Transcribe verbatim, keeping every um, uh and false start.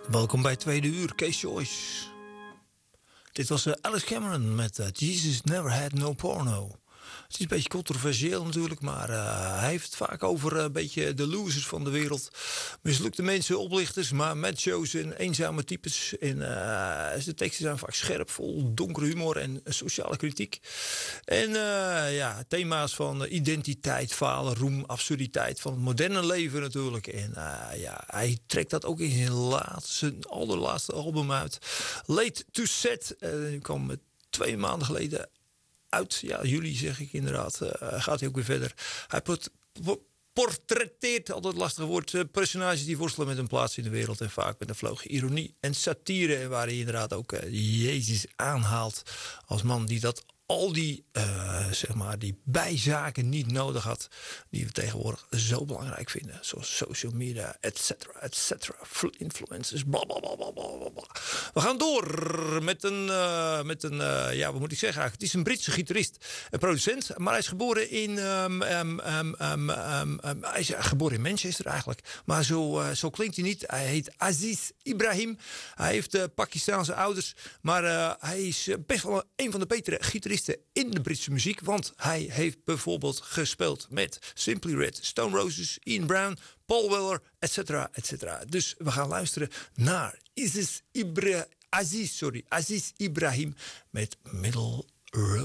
Welkom bij het tweede uur, Kees Joyce. Dit was uh, Alice Cameron met uh, Jesus Never Had No Porno. Het is een beetje controversieel natuurlijk, maar uh, hij heeft het vaak over uh, een beetje de losers van de wereld. Mislukte mensen, oplichters, maar macho's en eenzame types. En uh, de teksten zijn vaak scherp, vol donkere humor en sociale kritiek. En uh, ja, thema's van identiteit, falen, roem, absurditeit van het moderne leven natuurlijk. En uh, ja, hij trekt dat ook in zijn laatste, zijn allerlaatste album uit. Late to Set, uh, die kwam met twee maanden geleden uit, ja, juli zeg ik inderdaad, uh, gaat hij ook weer verder. Hij port, portretteert, altijd lastig woord, uh, personages die worstelen met een plaats in de wereld en vaak met een vleugje ironie en satire, en waar hij inderdaad ook uh, Jezus aanhaalt als man die dat al die, uh, zeg maar, die bijzaken niet nodig had, die we tegenwoordig zo belangrijk vinden, zoals social media, et cetera, et cetera, influencers, bla bla bla bla bla bla. We gaan door met een, uh, met een, uh, ja, wat moet ik zeggen eigenlijk? Het is een Britse gitarist en producent, maar hij is geboren in, um, um, um, um, um, um, hij is geboren in Manchester eigenlijk, maar zo, uh, zo klinkt hij niet. Hij heet Aziz Ibrahim. Hij heeft uh, Pakistaanse ouders, maar uh, hij is best wel een van de betere gitaristen in de Britse muziek, want hij heeft bijvoorbeeld gespeeld met Simply Red, Stone Roses, Ian Brown, Paul Weller, et cetera, et cetera. Dus we gaan luisteren naar Aziz Ibra- Aziz, sorry, Aziz Ibrahim met Middle Road.